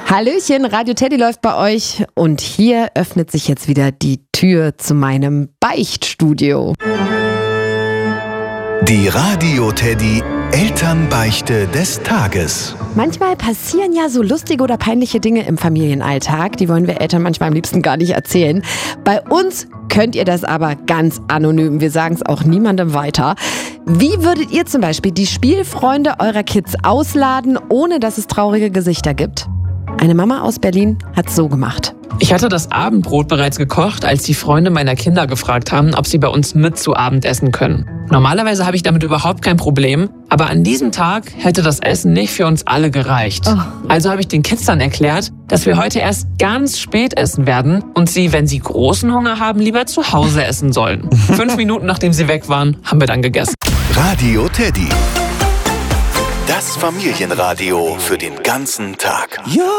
Hallöchen, Radio Teddy läuft bei euch und hier öffnet sich jetzt wieder die Tür zu meinem Beichtstudio. Die Radio Teddy Elternbeichte des Tages. Manchmal passieren ja so lustige oder peinliche Dinge im Familienalltag. Die wollen wir Eltern manchmal am liebsten gar nicht erzählen. Bei uns könnt ihr das aber ganz anonym. Wir sagen es auch niemandem weiter. Wie würdet ihr zum Beispiel die Spielfreunde eurer Kids ausladen, ohne dass es traurige Gesichter gibt? Eine Mama aus Berlin hat so gemacht. Ich hatte das Abendbrot bereits gekocht, als die Freunde meiner Kinder gefragt haben, ob sie bei uns mit zu Abend essen können. Normalerweise habe ich damit überhaupt kein Problem, aber an diesem Tag hätte das Essen nicht für uns alle gereicht. Also habe ich den Kids dann erklärt, dass wir heute erst ganz spät essen werden und sie, wenn sie großen Hunger haben, lieber zu Hause essen sollen. 5 Minuten nachdem sie weg waren, haben wir dann gegessen. Radio Teddy. Das Familienradio für den ganzen Tag. Ja.